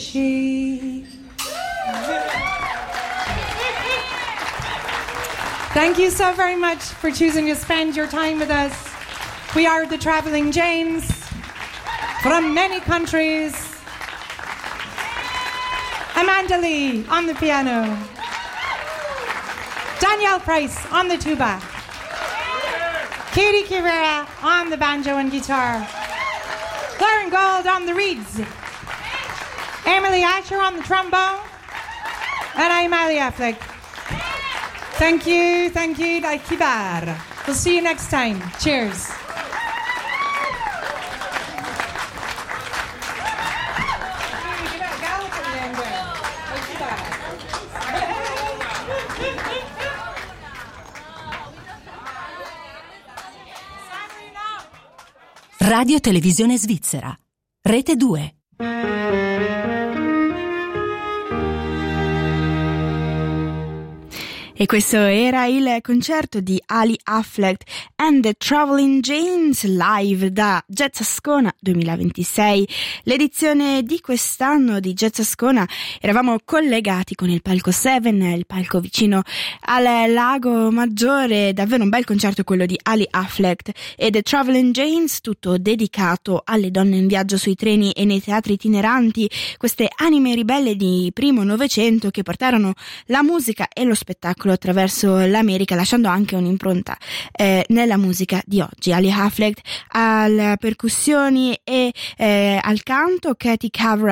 Thank you so very much for choosing to spend your time with us. We are the Traveling Janes from many countries. Amanda Lee on the piano. Danielle Price on the tuba. Katie Kivera on the banjo and guitar. Lauren Gold on the reeds. Emily Asher on the trombone. And I'm Ali Affleck. Thank you, Kibar. We'll see you next time. Cheers. Radio Televisione Svizzera. Rete 2. E questo era il concerto di Ali Affleck and the Traveling Janes live da Jazz Ascona 2026. L'edizione di quest'anno di Jazz Ascona eravamo collegati con il palco 7, il palco vicino al Lago Maggiore. Davvero un bel concerto quello di Ali Affleck e The Traveling Janes, tutto dedicato alle donne in viaggio sui treni e nei teatri itineranti, queste anime ribelle di primo Novecento che portarono la musica e lo spettacolo attraverso l'America, lasciando anche un'impronta nella musica di oggi. Ali Affleck alle percussioni e al canto, Katie Kivera